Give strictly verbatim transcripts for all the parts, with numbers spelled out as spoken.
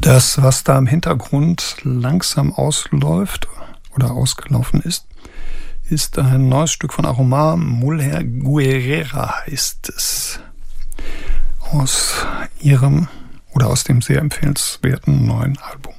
Das, was da im Hintergrund langsam ausläuft oder ausgelaufen ist, ist ein neues Stück von Aroma. Mujer Guerrera heißt es. Aus ihrem oder aus dem sehr empfehlenswerten neuen Album.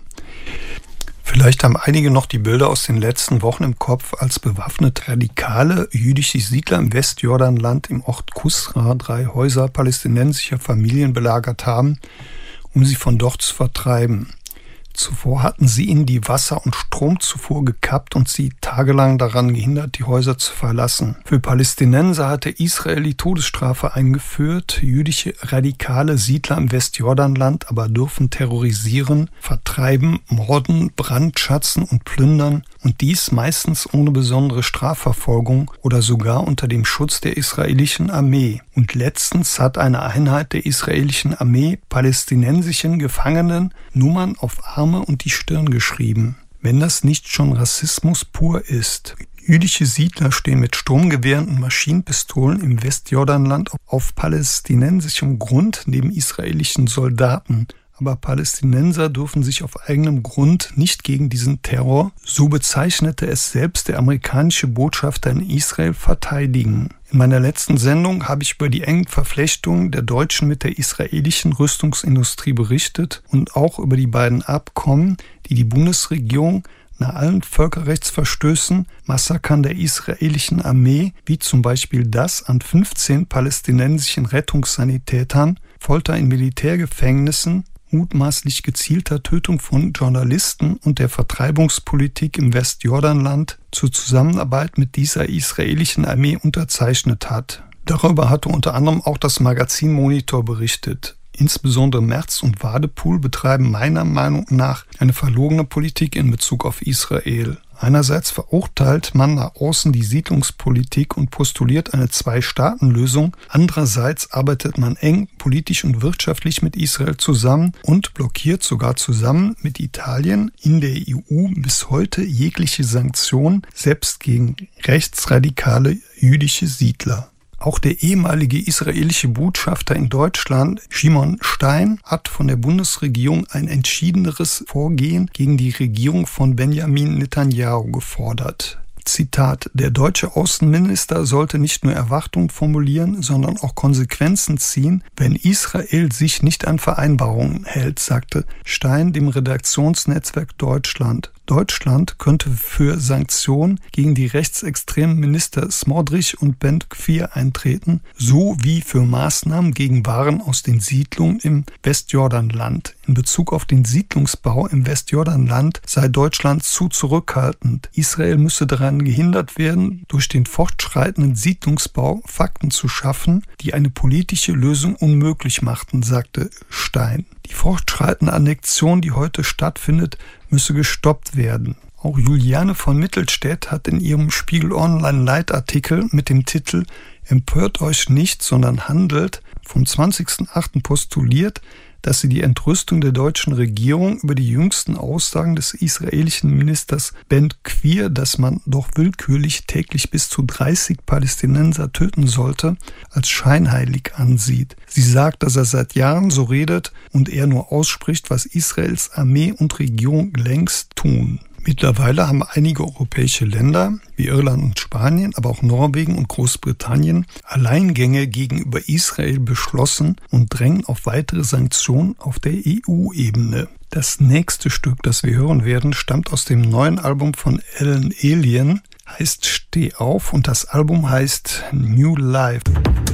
Vielleicht haben einige noch die Bilder aus den letzten Wochen im Kopf, als bewaffnete radikale jüdische Siedler im Westjordanland im Ort Kusra drei Häuser palästinensischer Familien belagert haben, um sie von dort zu vertreiben. Zuvor hatten sie ihnen die Wasser- und Stromzufuhr gekappt und sie tagelang daran gehindert, die Häuser zu verlassen. Für Palästinenser hatte Israel die Todesstrafe eingeführt. Jüdische radikale Siedler im Westjordanland aber dürfen terrorisieren, vertreiben, morden, brandschatzen und plündern, und dies meistens ohne besondere Strafverfolgung oder sogar unter dem Schutz der israelischen Armee. Und letztens hat eine Einheit der israelischen Armee palästinensischen Gefangenen Nummern auf Arme und die Stirn geschrieben. Wenn das nicht schon Rassismus pur ist. Jüdische Siedler stehen mit Sturmgewehren und Maschinenpistolen im Westjordanland auf palästinensischem Grund neben israelischen Soldaten. Aber Palästinenser dürfen sich auf eigenem Grund nicht gegen diesen Terror, so bezeichnete es selbst der amerikanische Botschafter in Israel, verteidigen. In meiner letzten Sendung habe ich über die engen Verflechtungen der Deutschen mit der israelischen Rüstungsindustrie berichtet und auch über die beiden Abkommen, die die Bundesregierung nach allen Völkerrechtsverstößen, Massakern der israelischen Armee, wie zum Beispiel das an fünfzehn palästinensischen Rettungssanitätern, Folter in Militärgefängnissen, mutmaßlich gezielter Tötung von Journalisten und der Vertreibungspolitik im Westjordanland zur Zusammenarbeit mit dieser israelischen Armee unterzeichnet hat. Darüber hatte unter anderem auch das Magazin Monitor berichtet. Insbesondere Merz und Wadepool betreiben meiner Meinung nach eine verlogene Politik in Bezug auf Israel. Einerseits verurteilt man nach außen die Siedlungspolitik und postuliert eine Zwei-Staaten-Lösung. Andererseits arbeitet man eng politisch und wirtschaftlich mit Israel zusammen und blockiert sogar zusammen mit Italien in der E U bis heute jegliche Sanktionen, selbst gegen rechtsradikale jüdische Siedler. Auch der ehemalige israelische Botschafter in Deutschland, Shimon Stein, hat von der Bundesregierung ein entschiedeneres Vorgehen gegen die Regierung von Benjamin Netanyahu gefordert. Zitat: Der deutsche Außenminister sollte nicht nur Erwartungen formulieren, sondern auch Konsequenzen ziehen, wenn Israel sich nicht an Vereinbarungen hält, sagte Stein dem Redaktionsnetzwerk Deutschland. Deutschland könnte für Sanktionen gegen die rechtsextremen Minister Smotrich und Ben Gvir eintreten, sowie für Maßnahmen gegen Waren aus den Siedlungen im Westjordanland. In Bezug auf den Siedlungsbau im Westjordanland sei Deutschland zu zurückhaltend. Israel müsse daran gehindert werden, durch den fortschreitenden Siedlungsbau Fakten zu schaffen, die eine politische Lösung unmöglich machten, sagte Stein. Die fortschreitende Annexion, die heute stattfindet, müsse gestoppt werden. Auch Juliane von Mittelstädt hat in ihrem Spiegel Online-Leitartikel mit dem Titel »Empört euch nicht, sondern handelt« vom zwanzigsten achten postuliert, dass sie die Entrüstung der deutschen Regierung über die jüngsten Aussagen des israelischen Ministers Ben Gvir, dass man doch willkürlich täglich bis zu dreißig Palästinenser töten sollte, als scheinheilig ansieht. Sie sagt, dass er seit Jahren so redet und er nur ausspricht, was Israels Armee und Regierung längst tun. Mittlerweile haben einige europäische Länder, wie Irland und Spanien, aber auch Norwegen und Großbritannien, Alleingänge gegenüber Israel beschlossen und drängen auf weitere Sanktionen auf der E U-Ebene. Das nächste Stück, das wir hören werden, stammt aus dem neuen Album von Ellen Allien, heißt Steh auf, und das Album heißt New Life.